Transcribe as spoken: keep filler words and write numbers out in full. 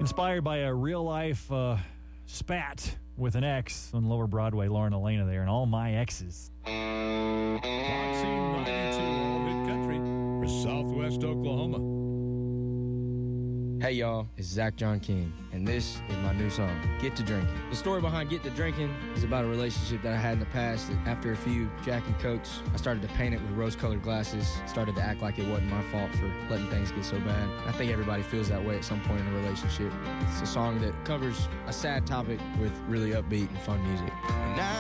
Inspired by a real-life uh, spat with an ex on Lower Broadway, Lauren Elena there, and all my exes. Boxing ninety-two, all hit country for Southwest Oklahoma. Hey y'all, it's Zach John King, and this is my new song, Get to Drinking. The story behind Get to Drinking is about a relationship that I had in the past. That after a few Jack and Cokes, I started to paint it with rose-colored glasses, started to act like it wasn't my fault for letting things get so bad. I think everybody feels that way at some point in a relationship. It's a song that covers a sad topic with really upbeat and fun music.